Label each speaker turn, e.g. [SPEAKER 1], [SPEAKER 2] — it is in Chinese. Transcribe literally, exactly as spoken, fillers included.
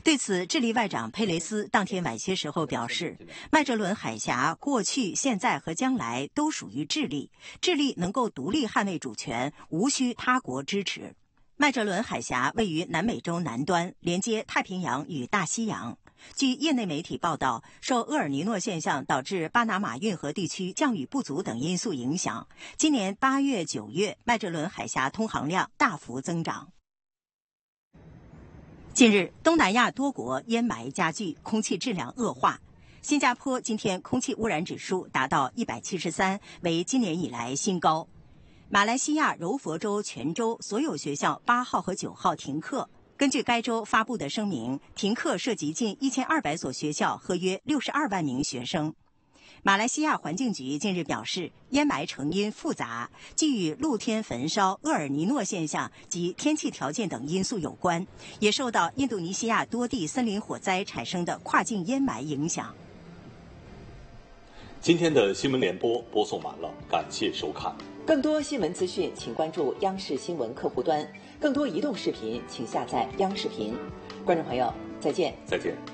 [SPEAKER 1] 对此，智利外长佩雷斯当天晚些时候表示，麦哲伦海峡过去、现在和将来都属于智利，智利能够独立捍卫主权，无需他国支持。麦哲伦海峡位于南美洲南端，连接太平洋与大西洋。据业内媒体报道，受厄尔尼诺现象导致巴拿马运河地区降雨不足等因素影响，今年八月、九月麦哲伦海峡通航量大幅增长。近日，东南亚多国烟霾加剧，空气质量恶化。新加坡今天空气污染指数达到一百七十三，为今年以来新高。马来西亚柔佛州全州所有学校八号和九号停课。根据该州发布的声明，停课涉及近一千二百所学校和约六十二万名学生。马来西亚环境局近日表示，烟霾成因复杂，既与露天焚烧、厄尔尼诺现象及天气条件等因素有关，也受到印度尼西亚多地森林火灾产生的跨境烟霾影响。
[SPEAKER 2] 今天的新闻联播播送完了，感谢收看。
[SPEAKER 3] 更多新闻资讯，请关注央视新闻客户端。更多移动视频，请下载央视频。观众朋友，再见。
[SPEAKER 2] 再见。